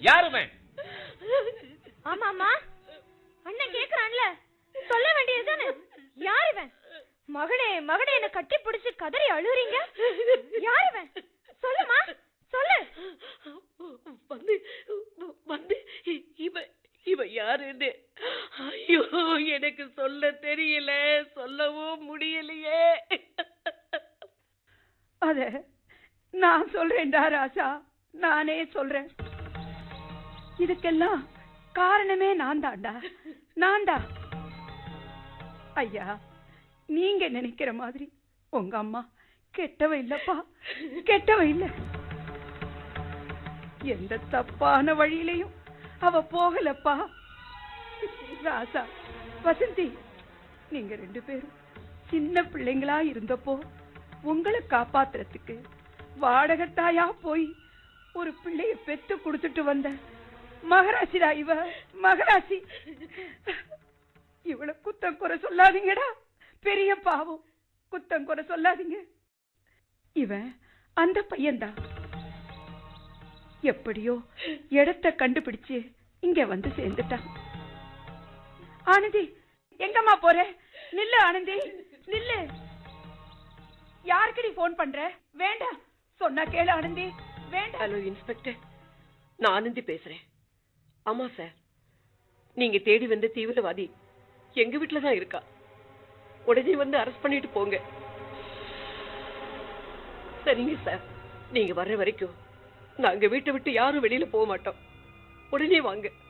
யாருமே? ஆமாமா, அண்ணன் கேக்குறான்ல, சொல்ல வேண்டியதுதானே. யாருவன்? மகனே மகனே என்ன கட்டி பிடிச்சு கதறி அழுறீங்க. யாருவன்? சொல்லுமா, சொல்லு. வந்து வந்து இவ யாருன்னு ஐயோ எனக்கு சொல்ல தெரியல, சொல்லவும் முடியலையே. அத நான் சொல்றேன்டா ராசா, நானே சொல்றேன். இதுக்கெல்லாம் காரணமே நான் தான்டா, நான்டா. ஐயா, நீங்க நினைக்கிற மாதிரி உங்க அம்மா கெட்டவ இல்லப்பா, கெட்டவ இல்ல. எந்த தப்பான வழியிலையும் அவ போகலப்பா. ராசா, வசந்தி, நீங்க 2 பேரும் சின்ன பிள்ளைங்களா இருந்தப்போ உங்களை காப்பாத்துறதுக்கு வாடகத்தாயா போய் ஒரு பிள்ளைய பெத்து கொடுத்துட்டு வந்த மகராசிடா இவ, மகராசி. இவளை குத்தம் குறை சொல்லாதீங்கடா, பெரிய பாவம். குத்தம் குறை சொல்லாதீங்க. இவன் அந்த பையன்தான். எப்படியோ இடத்தை கண்டுபிடிச்சு இங்க வந்து சேர்ந்துட்டான். ஆனந்தி, எங்கம்மா போற? நில்லு ஆனந்தி, நில்லு. யாருக்கு நீ போன் பண்ற? வேண்டாம், சொன்னா கேளு ஆனந்தி, வேண்டாம். ஹலோ இன்ஸ்பெக்டர், நான் ஆனந்தி பேசுறேன். ஆமா சார், நீங்க தேடி வந்த தீவிரவாதி எங்க வீட்டுல தான் இருக்கா. உடனே வந்து அரெஸ்ட் பண்ணிட்டு போங்க. சரிங்க சார், நீங்க வர்ற வரைக்கும் நாங்க வீட்டை விட்டு யாரும் வெளியில போக மாட்டோம். உடனே வாங்க.